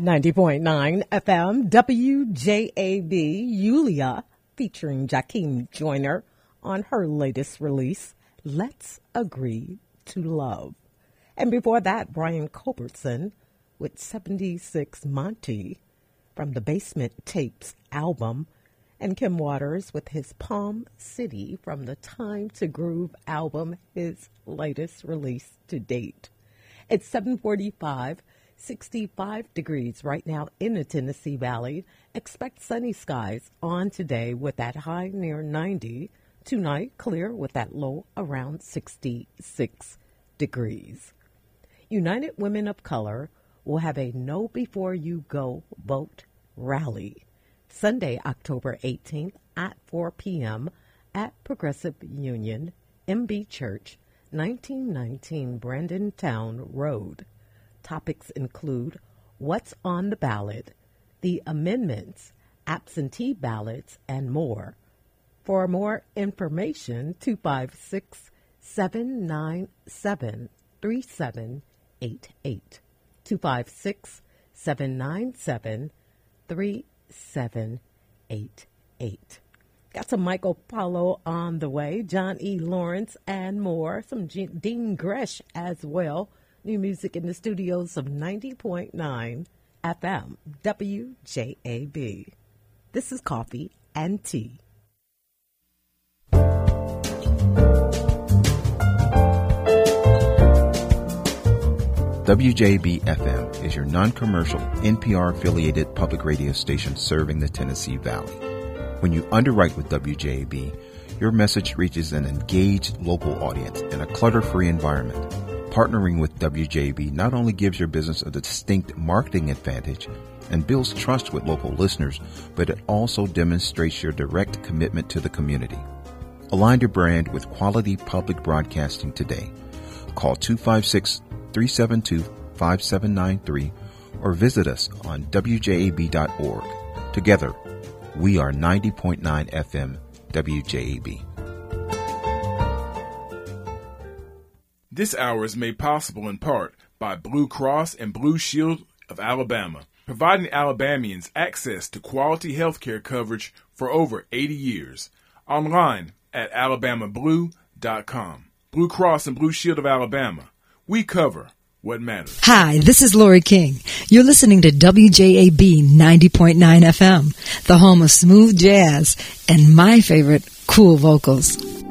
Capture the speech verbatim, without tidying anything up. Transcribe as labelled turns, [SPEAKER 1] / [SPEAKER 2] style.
[SPEAKER 1] ninety point nine F M, W J A B, Yulia, featuring Jakeem Joyner on her latest release, Let's Agree to Love. And before that, Brian Culbertson with seventy-six Monty from the Basement Tapes album, and Kim Waters with his Palm City from the Time to Groove album, his latest release to date. It's seven forty-five, sixty-five degrees right now in the Tennessee Valley. Expect sunny skies on today with that high near ninety. Tonight, clear with that low around sixty-six degrees. United Women of Color will have a Know Before You Go vote rally Sunday, October eighteenth at four p.m. at Progressive Union, M B Church, nineteen nineteen Brandon Town Road. Topics include what's on the ballot, the amendments, absentee ballots, and more. For more information, two five six, seven nine seven, three seven eight eight. two five six, seven nine seven, three seven eight eight. Got some Michael Paulo on the way, John E. Lawrence, and more. Some G- Dean Gresh as well. New music in the studios of ninety point nine F M, W J A B. This is Coffee and Tea.
[SPEAKER 2] W J B F M is your non-commercial, N P R-affiliated public radio station serving the Tennessee Valley. When you underwrite with W J B, your message reaches an engaged local audience in a clutter-free environment. Partnering with W J B not only gives your business a distinct marketing advantage and builds trust with local listeners, but it also demonstrates your direct commitment to the community. Align your brand with quality public broadcasting today. Call two five six, three seven two, five seven nine three or visit us on W J A B dot org. Together, we are ninety point nine F M W J A B.
[SPEAKER 3] This hour is made possible in part by Blue Cross and Blue Shield of Alabama, providing Alabamians access to quality health care coverage for over eighty years. Online at alabama blue dot com. Blue Cross and Blue Shield of Alabama. We cover what matters.
[SPEAKER 4] Hi, this is Lori King. You're listening to W J A B ninety point nine F M, the home of smooth jazz and my favorite, cool vocals.